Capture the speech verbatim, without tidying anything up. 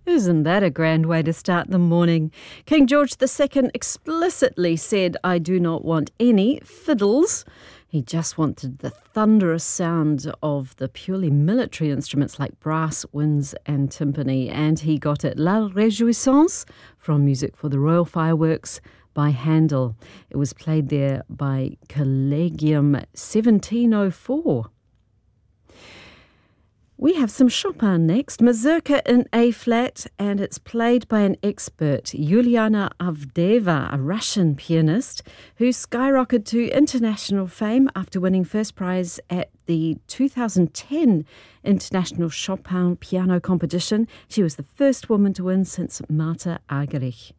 Isn't that a grand way to start the morning? King George the Second explicitly said, "I do not want any fiddles." He just wanted the thunderous sound of the purely military instruments like brass, winds and timpani. And he got it. La Réjouissance from Music for the Royal Fireworks by Handel. It was played there by Collegium seventeen oh four. We have some Chopin next, Mazurka in A-flat, and it's played by an expert, Yuliana Avdeeva, a Russian pianist who skyrocketed to international fame after winning first prize at the two thousand ten International Chopin Piano Competition. She was the first woman to win since Marta Argerich.